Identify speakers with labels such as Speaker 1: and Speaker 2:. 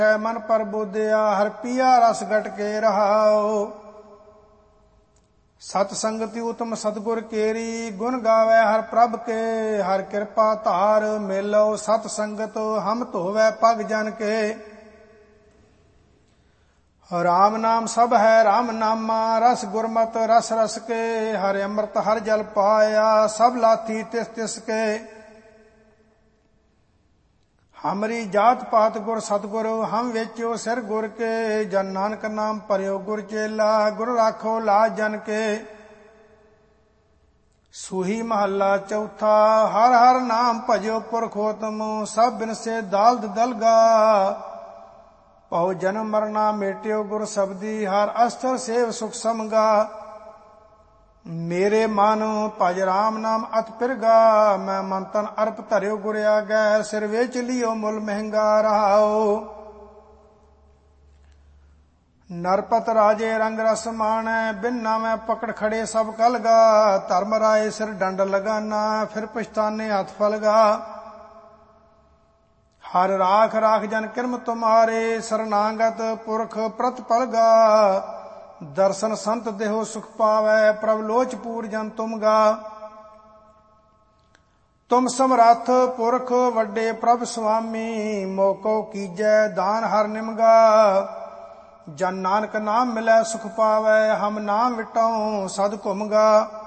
Speaker 1: ਮਨ ਪਰ ਬੋਧਿਆ ਹਰ ਪੀਆ ਰਸ ਗਟ ਕੇ ਰਹਾਓ। ਸਤ ਸੰਗਤਿ ਉਤਮ ਸਤਿਗੁਰ ਕੇਰੀ ਗੁਣ ਗਾਵੇ ਹਰ ਪ੍ਰਭ ਕੇ। ਹਰ ਕਿਰਪਾ ਧਾਰ ਮੇਲੋ ਸਤ ਸੰਗਤ ਹਮ ਧੋਵੈ ਪਗ ਜਨ ਕੇ। ਰਾਮ ਨਾਮ ਸਭ ਹੈ ਰਾਮ ਨਾਮਾ ਰਸ ਗੁਰਮਤਿ ਰਸ ਰਸ ਕੇ। ਹਰਿ ਅੰਮ੍ਰਿਤ ਹਰ ਜਲ ਪਾਇਆ ਸਭ ਲਾਥੀ ਤਿਸ ਤਿਸ ਕੇ। ਹਮਰੀ ਜਾਤ ਪਾਤ ਗੁਰ ਸਤਿਗੁਰ ਹਮ ਵੇਚਿਓ ਸਿਰ ਗੁਰ ਕੇ। ਜਨ ਨਾਨਕ ਨਾਮ ਭਰਿਓ ਗੁਰ ਚੇਲਾ ਗੁਰ ਰਾਖੋ ਲਾਜ ਜਨ ਕੇ। ਸੂਹੀ ਮਹੱਲਾ ਚੌਥਾ। ਹਰ ਹਰ ਨਾਮ ਭਜਿਓ ਪੁਰਖੋਤਮ ਸਭ ਬਿਨਸੇ ਦਾਲਦ ਦਲਗਾ। ਭਉ ਜਨਮ ਮਰਨਾ ਮੇਟਿਓ ਗੁਰ ਸਬਦੀ ਹਰ ਅਸਥਰ ਸੇਵ ਸੁਖ ਸਮਗਾ। ਮੇਰੇ ਮਨ ਭਜ ਰਾਮ ਨਾਮ ਅਤ ਪਿਰਗਾ। ਮੈਂ ਮਨ ਤਨ ਅਰਪ ਧਰਿਓ ਗੁਰ ਆਗੈ ਸਿਰ ਵੇਚ ਲਿਓ ਮੁੱਲ ਮਹਿੰਗਾ ਰਹਾਓ। ਨਰਪਤ ਰਾਜੇ ਰੰਗ ਰਸ ਮਾਣੈ ਬਿਨ ਨਾਮੈ ਪਕੜ ਖੜੇ ਸਭ ਕਲਗਾ। ਧਰਮ ਰਾਏ ਸਿਰ ਡੰਡ ਲਗਾਨਾ ਫਿਰ ਪਛਤਾਨੇ ਹੱਥ ਫਲਗਾ। ਹਰ ਰਾਖ ਰਾਖ ਜਨ ਕਿਰਮ ਤੁਮਾਰੇ ਸਰਨਾਗਤ ਪੁਰਖ ਪ੍ਰਤ ਪਲਗਾ। ਦਰਸ਼ਨ ਸੰਤ ਦੇਹੋ ਸੁਖ ਪਾਵੈ ਪ੍ਰਭ ਲੋਚ ਪੂਰ ਜਨ ਤੁਮ ਗਾ। ਤੁਮ ਸਮਰੱਥ ਪੁਰਖ ਵੱਡੇ ਪ੍ਰਭ ਸੁਆਮੀ ਮੋਕੋ ਕੀਜੈ ਦਾਨ ਹਰ ਨਿਮਗਾ। ਜਨ ਨਾਨਕ ਨਾਮ ਮਿਲੈ ਸੁਖ ਪਾਵੈ ਹਮ ਨਾਮ ਵਿਟਉ ਸਦ ਘੁਮਗਾ।